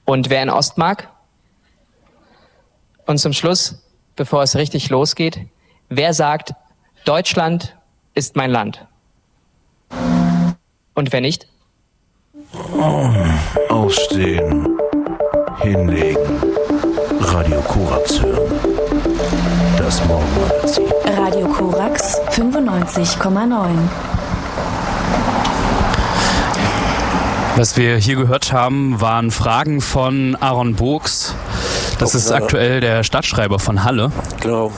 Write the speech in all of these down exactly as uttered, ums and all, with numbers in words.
Und wer in Ost mag? Und zum Schluss, bevor es richtig losgeht, wer sagt, Deutschland ist mein Land? Und wer nicht? Aufstehen, hinlegen, Radio Korax hören. Das Morgenmagazin. Radio Korax fünfundneunzig Komma neun. Was wir hier gehört haben, waren Fragen von Aaron Burgs. Das ist aktuell der Stadtschreiber von Halle. Genau.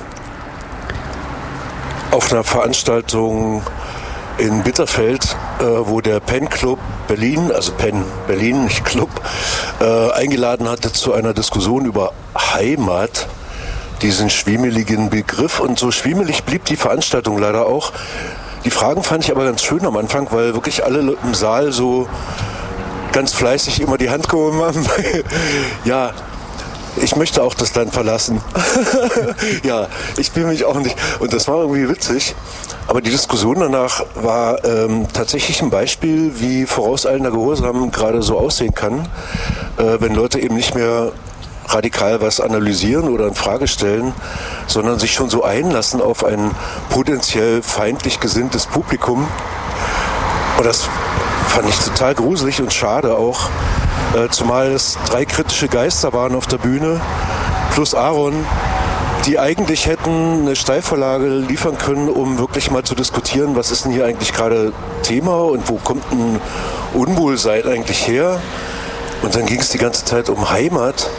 Auf einer Veranstaltung in Bitterfeld, äh, wo der Penn Club Berlin, also Penn Berlin, nicht Club, äh, eingeladen hatte zu einer Diskussion über Heimat, diesen schwiemeligen Begriff. Und so schwiemelig blieb die Veranstaltung leider auch. Die Fragen fand ich aber ganz schön am Anfang, weil wirklich alle im Saal so ganz fleißig immer die Hand gehoben haben. Ja, ich möchte auch das Land verlassen. Ja, ich will mich auch nicht. Und das war irgendwie witzig. Aber die Diskussion danach war ähm, tatsächlich ein Beispiel, wie vorauseilender Gehorsam gerade so aussehen kann, äh, wenn Leute eben nicht mehr radikal was analysieren oder in Frage stellen, sondern sich schon so einlassen auf ein potenziell feindlich gesinntes Publikum. Und das fand ich total gruselig und schade auch, äh, zumal es drei kritische Geister waren auf der Bühne, plus Aaron, die eigentlich hätten eine Steilvorlage liefern können, um wirklich mal zu diskutieren, was ist denn hier eigentlich gerade Thema und wo kommt ein Unwohlsein eigentlich her. Und dann ging es die ganze Zeit um Heimat.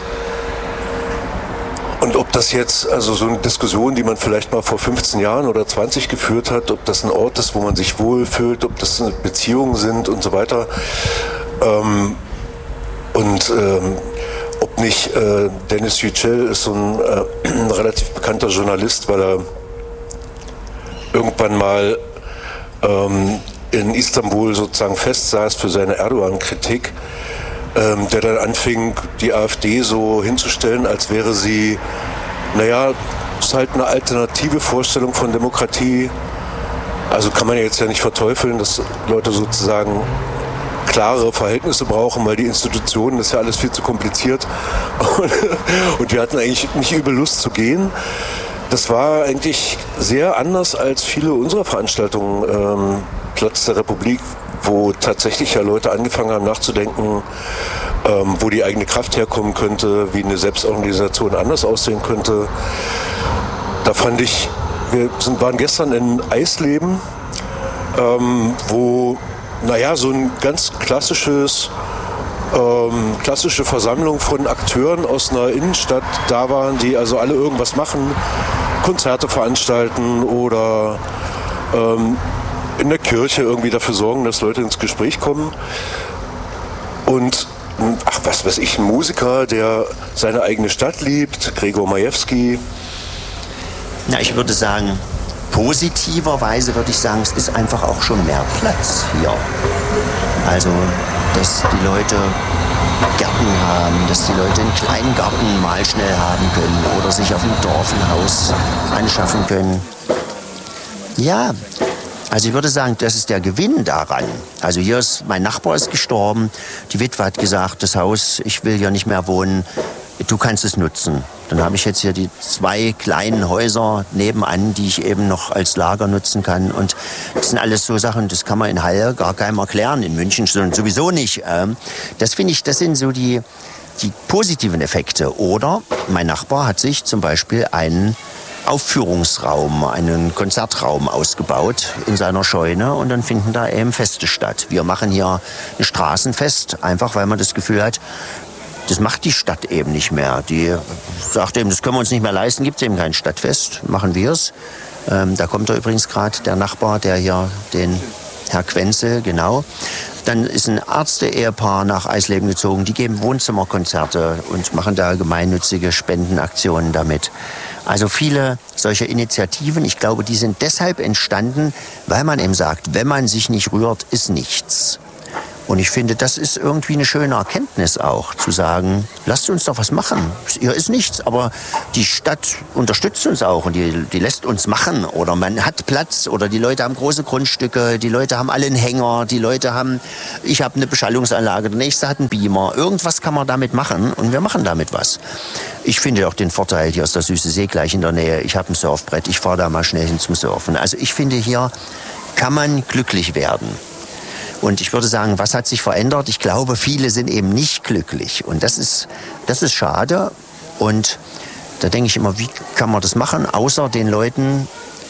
Und ob das jetzt, also so eine Diskussion, die man vielleicht mal vor fünfzehn Jahren oder zwanzig geführt hat, ob das ein Ort ist, wo man sich wohlfühlt, ob das Beziehungen sind und so weiter. Ähm, und ähm, ob nicht äh, Dennis Yücel ist so ein, äh, ein relativ bekannter Journalist, weil er irgendwann mal ähm, in Istanbul sozusagen festsaß für seine Erdogan-Kritik. Ähm, der dann anfing, die AfD so hinzustellen, als wäre sie, naja, ist halt eine alternative Vorstellung von Demokratie. Also kann man jetzt ja nicht verteufeln, dass Leute sozusagen klare Verhältnisse brauchen, weil die Institutionen, das ist ja alles viel zu kompliziert. Und, und wir hatten eigentlich nicht übel Lust zu gehen. Das war eigentlich sehr anders als viele unserer Veranstaltungen, ähm, Platz der Republik, wo tatsächlich ja Leute angefangen haben nachzudenken, ähm, wo die eigene Kraft herkommen könnte, wie eine Selbstorganisation anders aussehen könnte. Da fand ich, wir sind, waren gestern in Eisleben, ähm, wo, naja, so ein ganz klassisches, ähm, klassische Versammlung von Akteuren aus einer Innenstadt da waren, die also alle irgendwas machen, Konzerte veranstalten oder ähm, in der Kirche irgendwie dafür sorgen, dass Leute ins Gespräch kommen. Und, ach, was weiß ich, ein Musiker, der seine eigene Stadt liebt, Gregor Majewski. Na, ich würde sagen, positiverweise würde ich sagen, es ist einfach auch schon mehr Platz hier. Also, dass die Leute Gärten haben, dass die Leute einen kleinen Garten mal schnell haben können oder sich auf dem Dorf ein Haus anschaffen können. Ja, also ich würde sagen, das ist der Gewinn daran. Also hier ist, mein Nachbar ist gestorben, die Witwe hat gesagt, das Haus, ich will hier nicht mehr wohnen, du kannst es nutzen. Dann habe ich jetzt hier die zwei kleinen Häuser nebenan, die ich eben noch als Lager nutzen kann. Und das sind alles so Sachen, das kann man in Halle gar keinem erklären, in München sowieso nicht. Das finde ich, das sind so die, die positiven Effekte. Oder mein Nachbar hat sich zum Beispiel einen Aufführungsraum, einen Konzertraum ausgebaut in seiner Scheune und dann finden da eben Feste statt. Wir machen hier ein Straßenfest, einfach weil man das Gefühl hat, das macht die Stadt eben nicht mehr. Die sagt eben, das können wir uns nicht mehr leisten, gibt es eben kein Stadtfest, machen wir es. Ähm, da kommt da übrigens gerade der Nachbar, der hier den Herr Quenzel, genau. Dann ist ein Ärzte-Ehepaar nach Eisleben gezogen, die geben Wohnzimmerkonzerte und machen da gemeinnützige Spendenaktionen damit. Also viele solche Initiativen, ich glaube, die sind deshalb entstanden, weil man eben sagt, wenn man sich nicht rührt, ist nichts. Und ich finde, das ist irgendwie eine schöne Erkenntnis auch, zu sagen, lasst uns doch was machen. Hier ist nichts, aber die Stadt unterstützt uns auch und die, die lässt uns machen. Oder man hat Platz oder die Leute haben große Grundstücke, die Leute haben alle einen Hänger, die Leute haben, ich habe eine Beschallungsanlage, der nächste hat einen Beamer. Irgendwas kann man damit machen und wir machen damit was. Ich finde auch den Vorteil, hier ist der Süße See gleich in der Nähe. Ich habe ein Surfbrett, ich fahre da mal schnell hin zum Surfen. Also ich finde, hier kann man glücklich werden. Und ich würde sagen, was hat sich verändert? Ich glaube, viele sind eben nicht glücklich. Und das ist, das ist schade. Und da denke ich immer, wie kann man das machen? Außer den Leuten,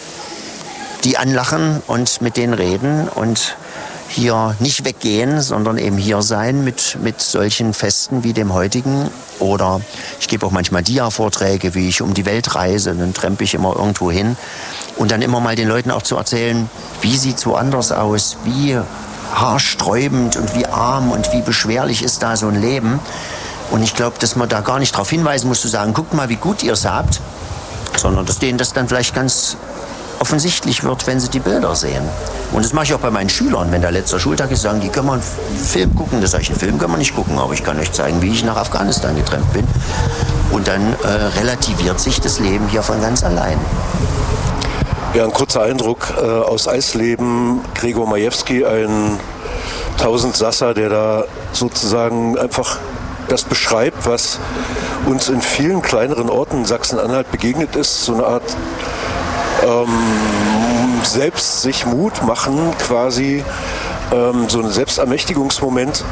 die anlachen und mit denen reden und hier nicht weggehen, sondern eben hier sein mit, mit solchen Festen wie dem heutigen. Oder ich gebe auch manchmal Dia-Vorträge, wie ich um die Welt reise. Dann trempe ich immer irgendwo hin. Und dann immer mal den Leuten auch zu erzählen, wie sieht es woanders aus, wie haarsträubend und wie arm und wie beschwerlich ist da so ein Leben. Und ich glaube, dass man da gar nicht darauf hinweisen muss, zu sagen, guckt mal, wie gut ihr es habt, sondern dass denen das dann vielleicht ganz offensichtlich wird, wenn sie die Bilder sehen. Und das mache ich auch bei meinen Schülern. Wenn der letzte Schultag ist, sagen die, können wir einen Film gucken? Das sage ich, einen Film können wir nicht gucken, aber ich kann euch zeigen, wie ich nach Afghanistan getrennt bin. Und dann äh, relativiert sich das Leben hier von ganz allein. Ja, ein kurzer Eindruck äh, aus Eisleben. Gregor Majewski, ein Tausendsasser, der da sozusagen einfach das beschreibt, was uns in vielen kleineren Orten in Sachsen-Anhalt begegnet ist. So eine Art ähm, selbst sich Mut machen, quasi ähm, so ein Selbstermächtigungsmoment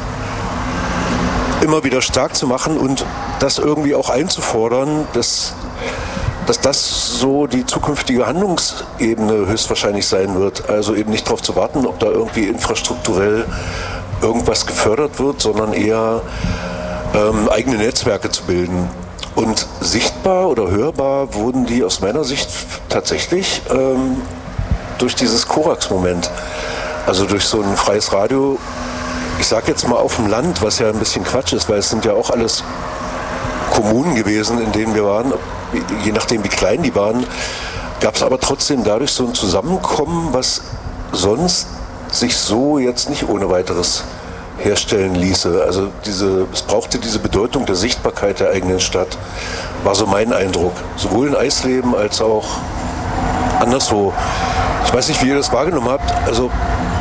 immer wieder stark zu machen und das irgendwie auch einzufordern, dass dass das so die zukünftige Handlungsebene höchstwahrscheinlich sein wird. Also eben nicht darauf zu warten, ob da irgendwie infrastrukturell irgendwas gefördert wird, sondern eher ähm, eigene Netzwerke zu bilden. Und sichtbar oder hörbar wurden die aus meiner Sicht tatsächlich ähm, durch dieses Korax-Moment. Also durch so ein freies Radio, ich sag jetzt mal auf dem Land, was ja ein bisschen Quatsch ist, weil es sind ja auch alles Kommunen gewesen, in denen wir waren. Je nachdem, wie klein die waren, gab es aber trotzdem dadurch so ein Zusammenkommen, was sonst sich so jetzt nicht ohne weiteres herstellen ließe. Also diese, es brauchte diese Bedeutung der Sichtbarkeit der eigenen Stadt, war so mein Eindruck. Sowohl in Eisleben als auch anderswo. Ich weiß nicht, wie ihr das wahrgenommen habt. Also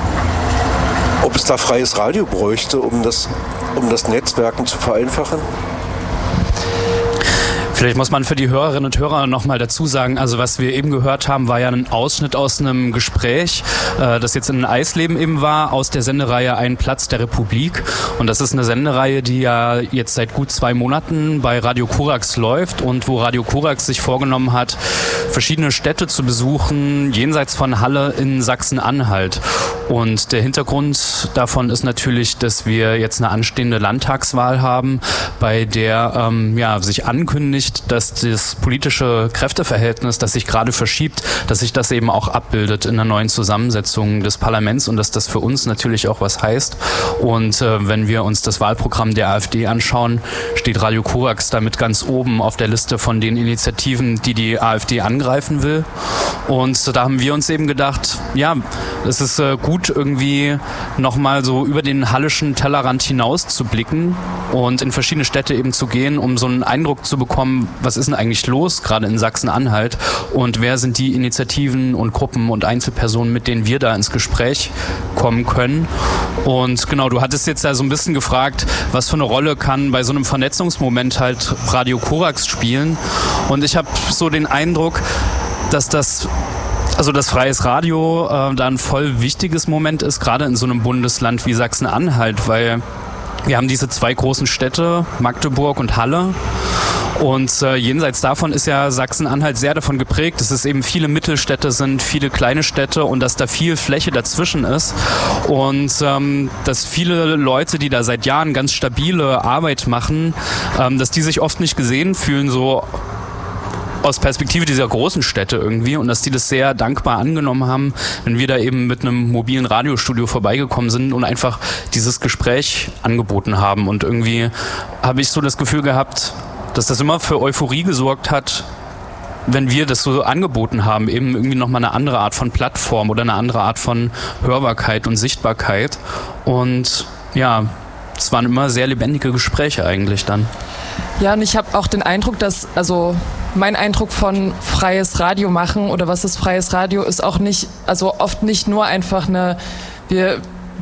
ob es da freies Radio bräuchte, um das, um das Netzwerken zu vereinfachen? Vielleicht muss man für die Hörerinnen und Hörer nochmal dazu sagen, also was wir eben gehört haben, war ja ein Ausschnitt aus einem Gespräch, äh, das jetzt in Eisleben eben war, aus der Sendereihe Ein Platz der Republik. Und das ist eine Sendereihe, die ja jetzt seit gut zwei Monaten bei Radio Korax läuft und wo Radio Korax sich vorgenommen hat, verschiedene Städte zu besuchen, jenseits von Halle in Sachsen-Anhalt. Und der Hintergrund davon ist natürlich, dass wir jetzt eine anstehende Landtagswahl haben, bei der ähm, ja, sich ankündigt, dass das politische Kräfteverhältnis, das sich gerade verschiebt, dass sich das eben auch abbildet in der neuen Zusammensetzung des Parlaments und dass das für uns natürlich auch was heißt. Und äh, wenn wir uns das Wahlprogramm der AfD anschauen, steht Radio Korax damit ganz oben auf der Liste von den Initiativen, die die AfD angreifen will. Und da haben wir uns eben gedacht, ja, es ist äh, gut, irgendwie nochmal so über den hallischen Tellerrand hinaus zu blicken und in verschiedene Städte eben zu gehen, um so einen Eindruck zu bekommen, was ist denn eigentlich los, gerade in Sachsen-Anhalt, und wer sind die Initiativen und Gruppen und Einzelpersonen, mit denen wir da ins Gespräch kommen können. Und genau, du hattest jetzt ja so ein bisschen gefragt, was für eine Rolle kann bei so einem Vernetzungsmoment halt Radio Korax spielen. Und ich habe so den Eindruck, dass das Also das freies Radio äh, da ein voll wichtiges Moment ist, gerade in so einem Bundesland wie Sachsen-Anhalt, weil wir haben diese zwei großen Städte, Magdeburg und Halle. Und äh, jenseits davon ist ja Sachsen-Anhalt sehr davon geprägt, dass es eben viele Mittelstädte sind, viele kleine Städte und dass da viel Fläche dazwischen ist. Und ähm, dass viele Leute, die da seit Jahren ganz stabile Arbeit machen, ähm, dass die sich oft nicht gesehen fühlen, so aus Perspektive dieser großen Städte irgendwie, und dass die das sehr dankbar angenommen haben, wenn wir da eben mit einem mobilen Radiostudio vorbeigekommen sind und einfach dieses Gespräch angeboten haben. Und irgendwie habe ich so das Gefühl gehabt, dass das immer für Euphorie gesorgt hat, wenn wir das so angeboten haben, eben irgendwie nochmal eine andere Art von Plattform oder eine andere Art von Hörbarkeit und Sichtbarkeit. Und Ja, es waren immer sehr lebendige Gespräche eigentlich dann. Ja, und ich habe auch den Eindruck, dass, also mein Eindruck von freies Radio machen oder was ist freies Radio, ist auch nicht, also oft nicht nur einfach eine, wir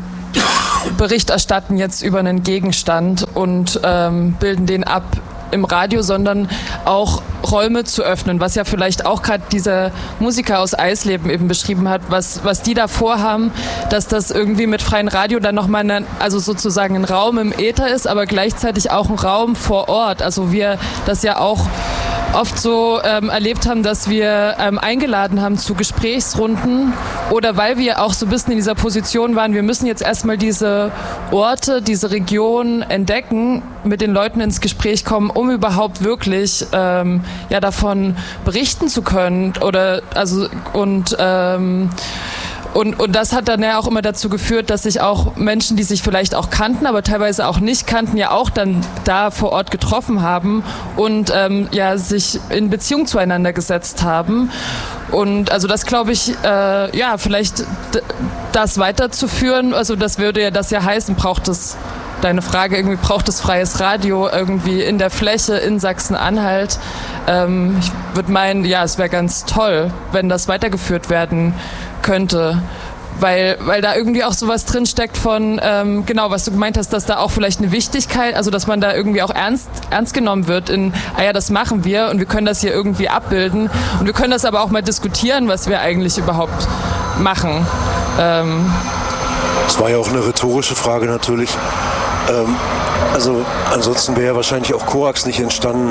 Bericht erstatten jetzt über einen Gegenstand und ähm, bilden den ab im Radio, sondern auch Räume zu öffnen, was ja vielleicht auch gerade dieser Musiker aus Eisleben eben beschrieben hat, was, was die da vorhaben, dass das irgendwie mit freiem Radio dann nochmal eine, also sozusagen ein Raum im Äther ist, aber gleichzeitig auch ein Raum vor Ort. Also wir das ja auch oft so ähm, erlebt haben, dass wir ähm, eingeladen haben zu Gesprächsrunden oder weil wir auch so ein bisschen in dieser Position waren, wir müssen jetzt erstmal diese Orte, diese Region entdecken, mit den Leuten ins Gespräch kommen, um überhaupt wirklich ähm, ja, davon berichten zu können oder also und ähm, Und, und das hat dann ja auch immer dazu geführt, dass sich auch Menschen, die sich vielleicht auch kannten, aber teilweise auch nicht kannten, ja auch dann da vor Ort getroffen haben und ähm, ja sich in Beziehung zueinander gesetzt haben. Und also das glaube ich, äh, ja, vielleicht d- das weiterzuführen, also das würde ja das ja heißen, braucht es, deine Frage, irgendwie braucht es freies Radio irgendwie in der Fläche in Sachsen-Anhalt. Ähm, ich würde meinen, ja, es wäre ganz toll, wenn das weitergeführt werden könnte, weil, weil da irgendwie auch sowas drin steckt von, ähm, genau, was du gemeint hast, dass da auch vielleicht eine Wichtigkeit, also dass man da irgendwie auch ernst, ernst genommen wird in, ah ja, das machen wir und wir können das hier irgendwie abbilden und wir können das aber auch mal diskutieren, was wir eigentlich überhaupt machen. Ähm. Das war ja auch eine rhetorische Frage natürlich. Ähm, also ansonsten wäre ja wahrscheinlich auch Korax nicht entstanden.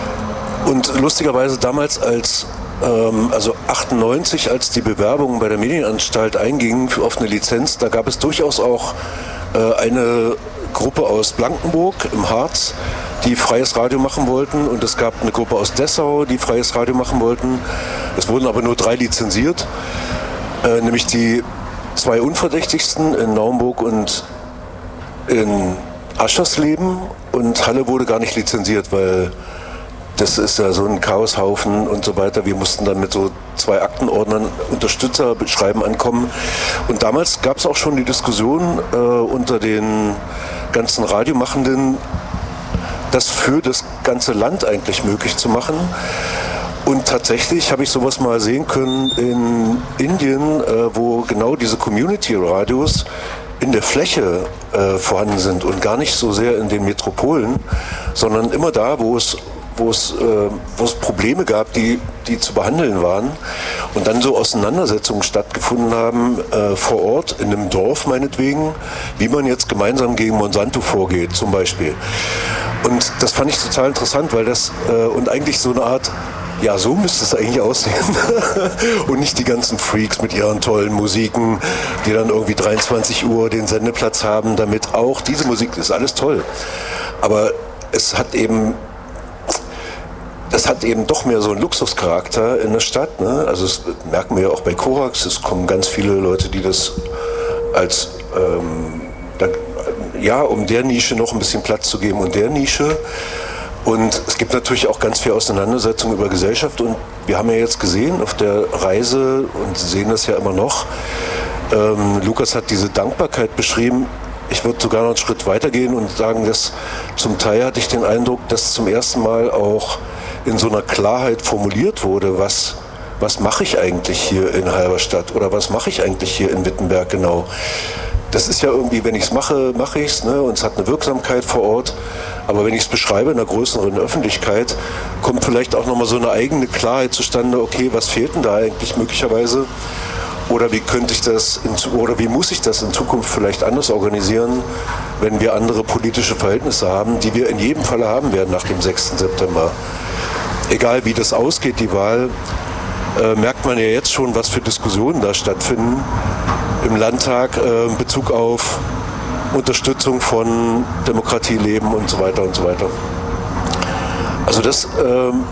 Und lustigerweise damals als also achtundneunzig, als die Bewerbungen bei der Medienanstalt eingingen für offene Lizenz, da gab es durchaus auch äh, eine Gruppe aus Blankenburg im Harz, die freies Radio machen wollten, und es gab eine Gruppe aus Dessau, die freies Radio machen wollten. Es wurden aber nur drei lizenziert, äh, nämlich die zwei unverdächtigsten in Naumburg und in Aschersleben, und Halle wurde gar nicht lizenziert, weil das ist ja so ein Chaoshaufen und so weiter. Wir mussten dann mit so zwei Aktenordnern Unterstützerschreiben ankommen. Und damals gab es auch schon die Diskussion äh, unter den ganzen Radiomachenden, das für das ganze Land eigentlich möglich zu machen. Und tatsächlich habe ich sowas mal sehen können in Indien, äh, wo genau diese Community-Radios in der Fläche äh, vorhanden sind und gar nicht so sehr in den Metropolen, sondern immer da, wo es wo es, äh, wo es Probleme gab, die, die zu behandeln waren, und dann so Auseinandersetzungen stattgefunden haben äh, vor Ort, in einem Dorf meinetwegen, wie man jetzt gemeinsam gegen Monsanto vorgeht zum Beispiel. Und das fand ich total interessant, weil das äh, und eigentlich so eine Art, ja, so müsste es eigentlich aussehen und nicht die ganzen Freaks mit ihren tollen Musiken, die dann irgendwie dreiundzwanzig Uhr den Sendeplatz haben, damit auch diese Musik, ist alles toll. Aber es hat eben Das hat eben doch mehr so einen Luxuscharakter in der Stadt, ne? Also das merken wir ja auch bei Korax. Es kommen ganz viele Leute, die das als, ähm, da, ja, um der Nische noch ein bisschen Platz zu geben und der Nische. Und es gibt natürlich auch ganz viel Auseinandersetzung über Gesellschaft. Und wir haben ja jetzt gesehen auf der Reise und sehen das ja immer noch, ähm, Lukas hat diese Dankbarkeit beschrieben. Ich würde sogar noch einen Schritt weitergehen und sagen, dass zum Teil hatte ich den Eindruck, dass zum ersten Mal auch in so einer Klarheit formuliert wurde, was, was mache ich eigentlich hier in Halberstadt oder was mache ich eigentlich hier in Wittenberg genau. Das ist ja irgendwie, wenn ich es mache, mache ich es, ne, und es hat eine Wirksamkeit vor Ort. Aber wenn ich es beschreibe in einer größeren Öffentlichkeit, kommt vielleicht auch nochmal so eine eigene Klarheit zustande, okay, was fehlt denn da eigentlich möglicherweise? Oder wie könnte ich das in, oder wie muss ich das in Zukunft vielleicht anders organisieren, wenn wir andere politische Verhältnisse haben, die wir in jedem Falle haben werden nach dem sechsten September. Egal wie das ausgeht, die Wahl, äh, merkt man ja jetzt schon, was für Diskussionen da stattfinden im Landtag äh, in Bezug auf Unterstützung von Demokratie, Leben und so weiter und so weiter. Also das ähm,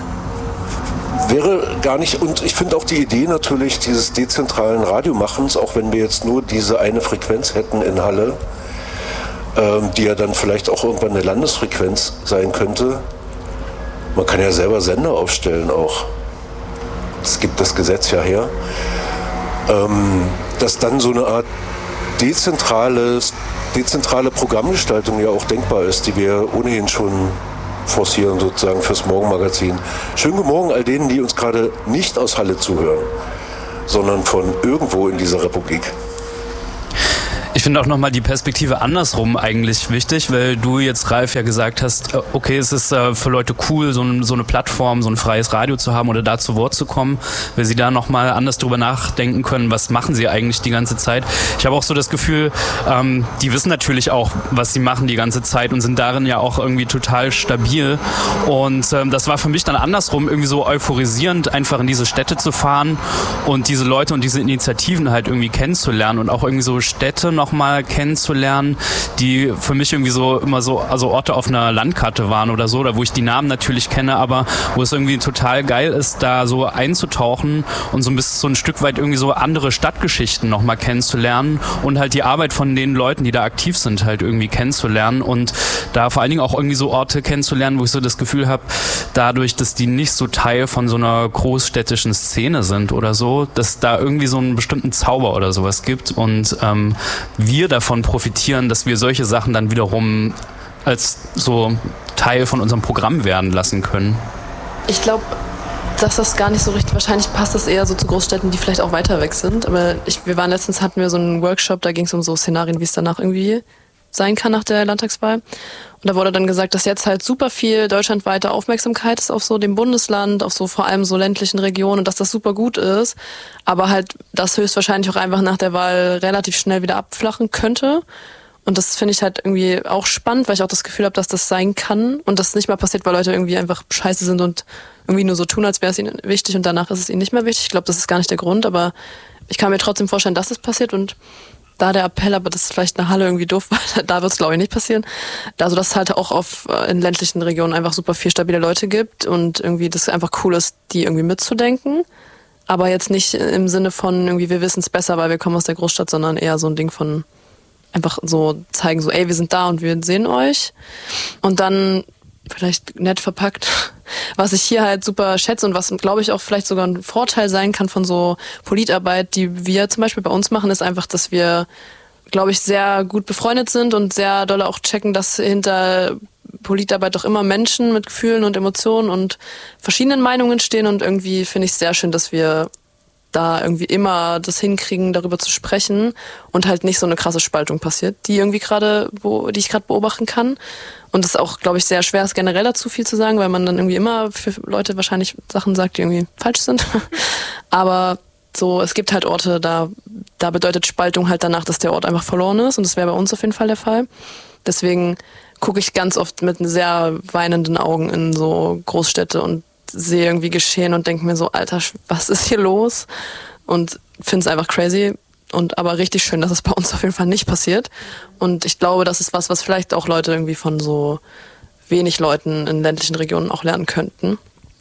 wäre gar nicht, und ich finde auch die Idee natürlich dieses dezentralen Radiomachens, auch wenn wir jetzt nur diese eine Frequenz hätten in Halle, ähm, die ja dann vielleicht auch irgendwann eine Landesfrequenz sein könnte. Man kann ja selber Sender aufstellen auch. Es gibt das Gesetz ja her. Ähm, dass dann so eine Art dezentrales dezentrale Programmgestaltung ja auch denkbar ist, die wir ohnehin schon forcieren sozusagen fürs Morgenmagazin. Schönen guten Morgen all denen, die uns gerade nicht aus Halle zuhören, sondern von irgendwo in dieser Republik. Ich finde auch nochmal die Perspektive andersrum eigentlich wichtig, weil du jetzt, Ralf, ja gesagt hast, okay, es ist äh, für Leute cool, so, ein, so eine Plattform, so ein freies Radio zu haben oder da zu Wort zu kommen, weil sie da nochmal anders drüber nachdenken können, was machen sie eigentlich die ganze Zeit. Ich habe auch so das Gefühl, ähm, die wissen natürlich auch, was sie machen die ganze Zeit und sind darin ja auch irgendwie total stabil. Und ähm, das war für mich dann andersrum irgendwie so euphorisierend, einfach in diese Städte zu fahren und diese Leute und diese Initiativen halt irgendwie kennenzulernen und auch irgendwie so Städte noch mal kennenzulernen, die für mich irgendwie so immer so, also Orte auf einer Landkarte waren oder so, oder wo ich die Namen natürlich kenne, aber wo es irgendwie total geil ist, da so einzutauchen und so ein bisschen so ein Stück weit irgendwie so andere Stadtgeschichten noch mal kennenzulernen und halt die Arbeit von den Leuten, die da aktiv sind, halt irgendwie kennenzulernen und da vor allen Dingen auch irgendwie so Orte kennenzulernen, wo ich so das Gefühl habe, dadurch, dass die nicht so Teil von so einer großstädtischen Szene sind oder so, dass da irgendwie so einen bestimmten Zauber oder sowas gibt und ähm, wir davon profitieren, dass wir solche Sachen dann wiederum als so Teil von unserem Programm werden lassen können. Ich glaube, dass das gar nicht so richtig, wahrscheinlich passt das eher so zu Großstädten, die vielleicht auch weiter weg sind. Aber ich, wir waren letztens, hatten wir so einen Workshop, da ging es um so Szenarien, wie es danach irgendwie sein kann nach der Landtagswahl. Und da wurde dann gesagt, dass jetzt halt super viel deutschlandweite Aufmerksamkeit ist auf so dem Bundesland, auf so vor allem so ländlichen Regionen und dass das super gut ist, aber halt das höchstwahrscheinlich auch einfach nach der Wahl relativ schnell wieder abflachen könnte. Und das finde ich halt irgendwie auch spannend, weil ich auch das Gefühl habe, dass das sein kann und das nicht mal passiert, weil Leute irgendwie einfach scheiße sind und irgendwie nur so tun, als wäre es ihnen wichtig und danach ist es ihnen nicht mehr wichtig. Ich glaube, das ist gar nicht der Grund, aber ich kann mir trotzdem vorstellen, dass das passiert und da der Appell, aber das ist vielleicht eine Halle irgendwie doof, da wird es glaube ich nicht passieren. Also dass es halt auch auf in ländlichen Regionen einfach super viel stabile Leute gibt und irgendwie das einfach cool ist, die irgendwie mitzudenken. Aber jetzt nicht im Sinne von irgendwie, wir wissen es besser, weil wir kommen aus der Großstadt, sondern eher so ein Ding von einfach so zeigen, so ey, wir sind da und wir sehen euch. Und dann vielleicht nett verpackt, was ich hier halt super schätze und was, glaube ich, auch vielleicht sogar ein Vorteil sein kann von so Politarbeit, die wir zum Beispiel bei uns machen, ist einfach, dass wir, glaube ich, sehr gut befreundet sind und sehr doll auch checken, dass hinter Politarbeit doch immer Menschen mit Gefühlen und Emotionen und verschiedenen Meinungen stehen und irgendwie finde ich es sehr schön, dass wir da irgendwie immer das hinkriegen, darüber zu sprechen und halt nicht so eine krasse Spaltung passiert, die irgendwie gerade, die ich gerade beobachten kann. Und es ist auch, glaube ich, sehr schwer, es generell dazu viel zu sagen, weil man dann irgendwie immer für Leute wahrscheinlich Sachen sagt, die irgendwie falsch sind. Aber so, es gibt halt Orte, da, da bedeutet Spaltung halt danach, dass der Ort einfach verloren ist und das wäre bei uns auf jeden Fall der Fall. Deswegen gucke ich ganz oft mit sehr weinenden Augen in so Großstädte und sehe irgendwie geschehen und denke mir so, Alter, was ist hier los? Und finde es einfach crazy und aber richtig schön, dass es bei uns auf jeden Fall nicht passiert. Und ich glaube, das ist was, was vielleicht auch Leute irgendwie von so wenig Leuten in ländlichen Regionen auch lernen könnten.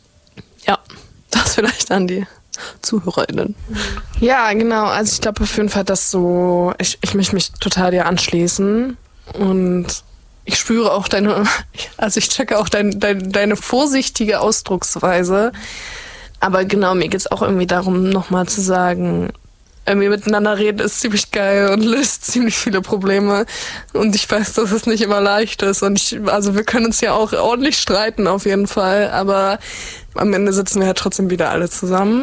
Ja, das vielleicht an die ZuhörerInnen. Ja, genau. Also ich glaube auf jeden Fall, dass so, ich, ich möchte mich total dir anschließen und ich spüre auch deine, also ich checke auch dein, dein, deine vorsichtige Ausdrucksweise. Aber genau, mir geht's auch irgendwie darum, nochmal zu sagen, irgendwie miteinander reden ist ziemlich geil und löst ziemlich viele Probleme. Und ich weiß, dass es nicht immer leicht ist. Und ich, also wir können uns ja auch ordentlich streiten auf jeden Fall. Aber am Ende sitzen wir ja trotzdem wieder alle zusammen.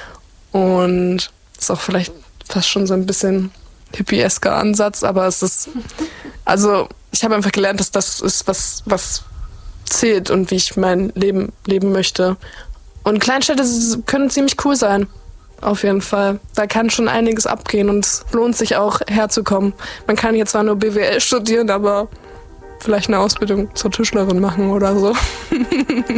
Und ist auch vielleicht fast schon so ein bisschen hippiesker Ansatz, aber es ist, also ich habe einfach gelernt, dass das ist, was, was zählt und wie ich mein Leben leben möchte. Und Kleinstädte können ziemlich cool sein, auf jeden Fall. Da kann schon einiges abgehen und es lohnt sich auch herzukommen. Man kann hier zwar nur B W L studieren, aber vielleicht eine Ausbildung zur Tischlerin machen oder so.